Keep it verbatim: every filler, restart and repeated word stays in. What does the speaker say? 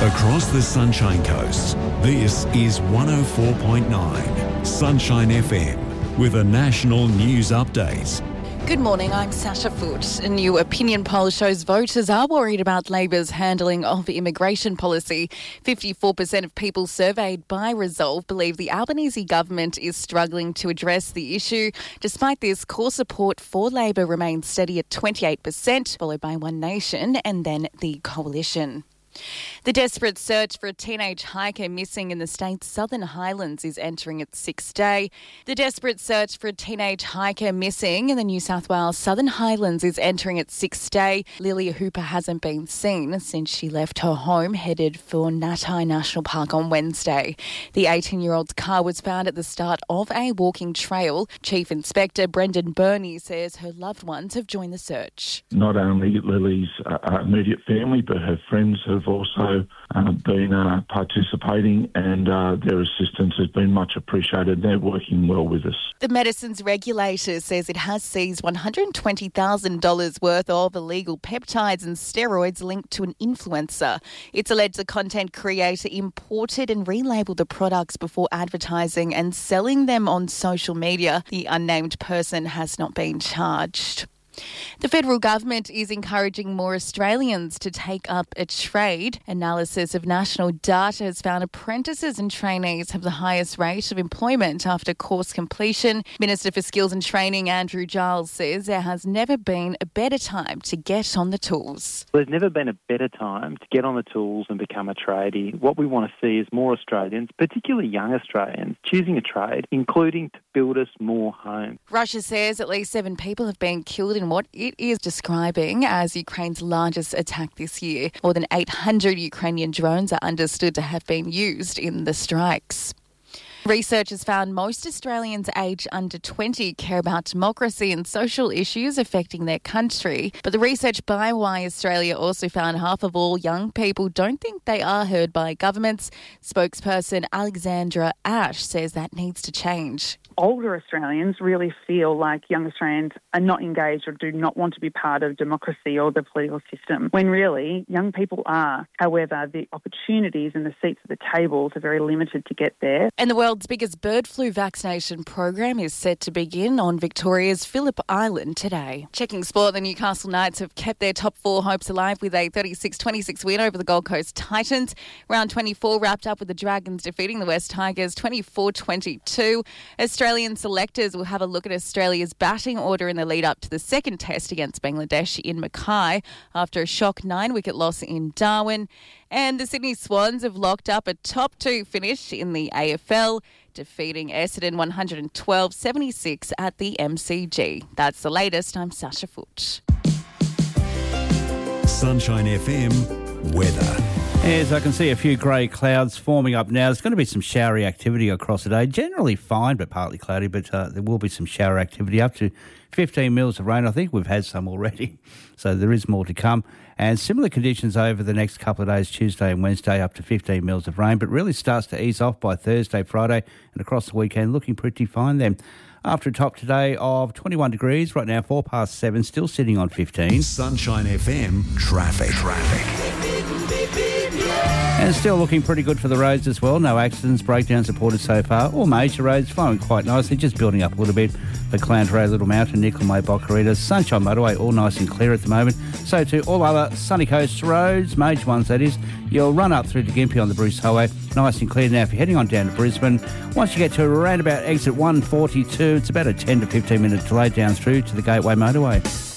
Across the Sunshine Coast, this is one oh four point nine Sunshine F M with a national news update. Good morning, I'm Sasha Foote. A new opinion poll shows voters are worried about Labor's handling of immigration policy. fifty-four percent of people surveyed by Resolve believe the Albanese government is struggling to address the issue. Despite this, core support for Labor remains steady at twenty-eight percent, followed by One Nation and then the Coalition. The desperate search for a teenage hiker missing in the state's Southern Highlands is entering its sixth day. The desperate search for a teenage hiker missing in the New South Wales Southern Highlands is entering its sixth day. Lilia Hooper hasn't been seen since she left her home, headed for Natai National Park on Wednesday. The eighteen-year-old's car was found at the start of a walking trail. Chief Inspector Brendan Burney says her loved ones have joined the search. Not only Lily's uh, immediate family, but her friends have also uh, been uh, participating, and uh, their assistance has been much appreciated. They're working well with us. The medicines regulator says it has seized one hundred twenty thousand dollars worth of illegal peptides and steroids linked to an influencer. It's alleged the content creator imported and relabeled the products before advertising and selling them on social media. The unnamed person has not been charged. The federal government is encouraging more Australians to take up a trade. Analysis of national data has found apprentices and trainees have the highest rate of employment after course completion. Minister for Skills and Training Andrew Giles says there has never been a better time to get on the tools. There's never been a better time to get on the tools and become a tradie. What we want to see is more Australians, particularly young Australians, choosing a trade, including to build us more homes. Russia says at least seven people have been killed in what it is describing as Ukraine's largest attack this year. More than eight hundred Ukrainian drones are understood to have been used in the strikes. Researchers found most Australians aged under twenty care about democracy and social issues affecting their country. But the research by Why Australia also found half of all young people don't think they are heard by governments. Spokesperson Alexandra Ash says that needs to change. Older Australians really feel like young Australians are not engaged or do not want to be part of democracy or the political system, when really young people are. However, the opportunities and the seats at the tables are very limited to get there. And the world's biggest bird flu vaccination program is set to begin on Victoria's Phillip Island today. Checking sport, the Newcastle Knights have kept their top four hopes alive with a thirty-six twenty-six win over the Gold Coast Titans. Round twenty-four wrapped up with the Dragons defeating the West Tigers twenty-four twenty-two. Australian selectors will have a look at Australia's batting order in the lead-up to the second test against Bangladesh in Mackay after a shock nine-wicket loss in Darwin. And the Sydney Swans have locked up a top two finish in the A F L, defeating Essendon one twelve seventy-six at the M C G. That's the latest. I'm Sasha Foote. Sunshine F M weather. As I can see a few grey clouds forming up now. There's going to be some showery activity across the day. Generally fine, but partly cloudy, but uh, there will be some shower activity up to fifteen mils of rain. I think we've had some already, so there is more to come. And similar conditions over the next couple of days, Tuesday and Wednesday, up to fifteen mils of rain, but really starts to ease off by Thursday, Friday, and across the weekend, looking pretty fine then. After a top today of twenty-one degrees, right now four past seven, still sitting on fifteen. Sunshine F M traffic. Traffic. And still looking pretty good for the roads as well. No accidents, breakdowns reported so far. All major roads flowing quite nicely, just building up a little bit. The Clown Road, Little Mountain, Nickel May, Bocarita, Sunshine Motorway, all nice and clear at the moment. So too all other Sunny Coast roads, major ones that is. You'll run up through to Gympie on the Bruce Highway, nice and clear now if you're heading on down to Brisbane. Once you get to around about exit one forty-two, it's about a ten to fifteen minute delay down through to the Gateway Motorway.